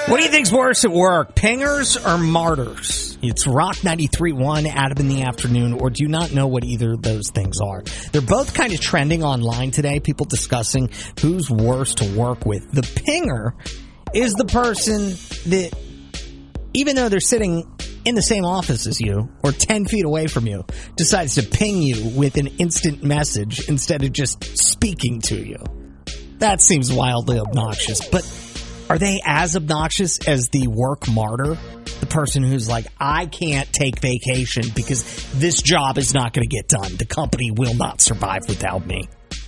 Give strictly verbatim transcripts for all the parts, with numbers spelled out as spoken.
What do you think's worse at work, pingers or martyrs? It's Rock ninety-three point one, Adam in the afternoon, or do you not know what either of those things are? They're both kind of trending online today, people discussing who's worse to work with. The pinger is the person that, even though they're sitting in the same office as you, or ten feet away from you, decides to ping you with an instant message instead of just speaking to you. That seems wildly obnoxious, but are they as obnoxious as the work martyr? The person who's like, I can't take vacation because this job is not going to get done. The company will not survive without me.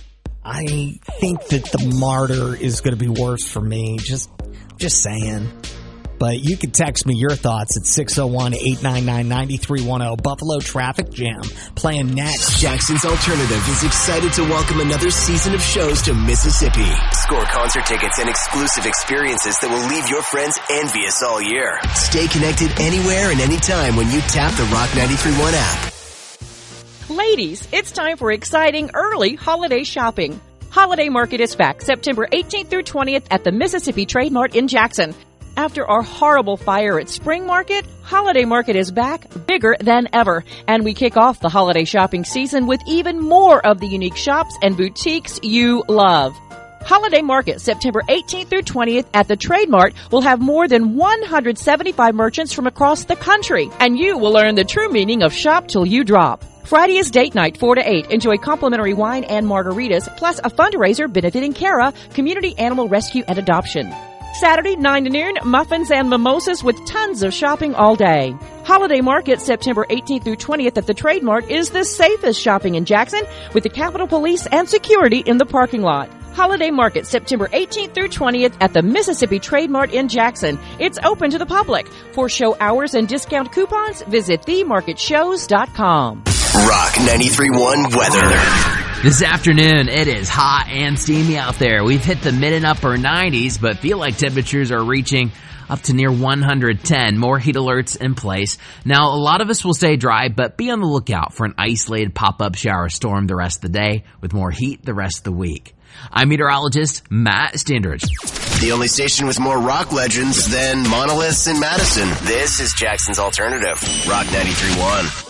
I think that the martyr is going to be worse for me. Just, just saying. But you can text me your thoughts at six oh one, eight nine nine, nine three one oh. Buffalo Traffic Jam playing next. Jackson's Alternative is excited to welcome another season of shows to Mississippi. Score concert tickets and exclusive experiences that will leave your friends envious all year. Stay connected anywhere and anytime when you tap the Rock ninety-three point one app. Ladies, it's time for exciting early holiday shopping. Holiday Market is back September eighteenth through twentieth at the Mississippi Trade Mart in Jackson. After our horrible fire at Spring Market, Holiday Market is back, bigger than ever. And we kick off the holiday shopping season with even more of the unique shops and boutiques you love. Holiday Market, September eighteenth through twentieth at the Trade Mart, will have more than one hundred seventy-five merchants from across the country. And you will learn the true meaning of shop till you drop. Friday is date night, four to eight. Enjoy complimentary wine and margaritas, plus a fundraiser benefiting Cara, Community Animal Rescue and Adoption. Saturday, nine to noon, muffins and mimosas with tons of shopping all day. Holiday Market, September eighteenth through twentieth at the Trade Mart is the safest shopping in Jackson with the Capitol Police and security in the parking lot. Holiday Market, September eighteenth through twentieth at the Mississippi Trade Mart in Jackson. It's open to the public. For show hours and discount coupons, visit the market shows dot com. Rock ninety-three point one weather. This afternoon, it is hot and steamy out there. We've hit the mid and upper nineties, but feel like temperatures are reaching up to near one hundred ten. More heat alerts in place. Now, a lot of us will stay dry, but be on the lookout for an isolated pop-up shower storm the rest of the day, with more heat the rest of the week. I'm meteorologist Matt Standridge. The only station with more rock legends than monoliths in Madison. This is Jackson's Alternative, Rock ninety-three point one.